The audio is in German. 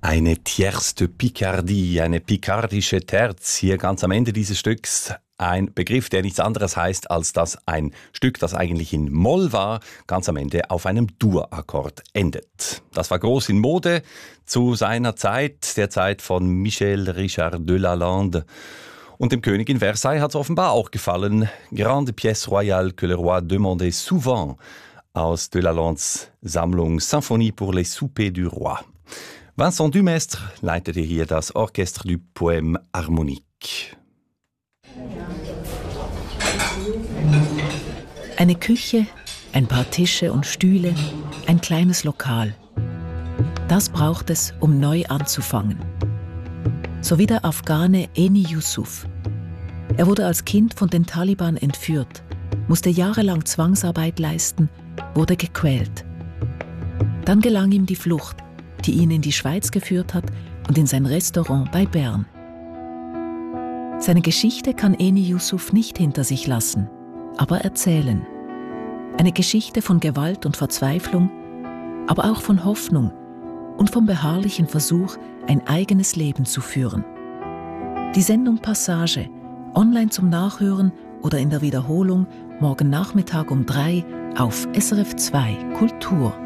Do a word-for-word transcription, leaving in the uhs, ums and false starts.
Eine tierce de Picardie, eine pikardische Terz, hier ganz am Ende dieses Stücks. Ein Begriff, der nichts anderes heißt, als dass ein Stück, das eigentlich in Moll war, ganz am Ende auf einem Dur-Akkord endet. Das war groß in Mode zu seiner Zeit, der Zeit von Michel Richard de Lalande. Und dem König in Versailles hat es offenbar auch gefallen. Grande pièce royale que le roi demandait souvent aus de Lalandes Sammlung Symphonie pour les soupers du roi. Vincent Dumestre leitete hier das Orchestre du Poème Harmonique. Eine Küche, ein paar Tische und Stühle, ein kleines Lokal. Das braucht es, um neu anzufangen. So wie der Afghane Eni Yusuf. Er wurde als Kind von den Taliban entführt, musste jahrelang Zwangsarbeit leisten, wurde gequält. Dann gelang ihm die Flucht, die ihn in die Schweiz geführt hat und in sein Restaurant bei Bern. Seine Geschichte kann Eni Yusuf nicht hinter sich lassen, aber erzählen. Eine Geschichte von Gewalt und Verzweiflung, aber auch von Hoffnung und vom beharrlichen Versuch, ein eigenes Leben zu führen. Die Sendung Passage, online zum Nachhören oder in der Wiederholung, morgen Nachmittag um drei auf S R F zwei Kultur.